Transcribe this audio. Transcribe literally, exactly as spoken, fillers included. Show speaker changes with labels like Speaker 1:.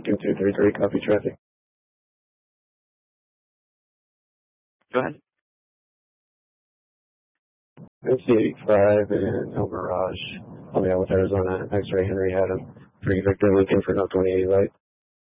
Speaker 1: two two three three, copy traffic.
Speaker 2: Go ahead.
Speaker 1: N C eighty-five and El Mirage. Oh yeah, with Arizona X-Ray Henry had him. Three Victor Lincoln for no twenty-eight light.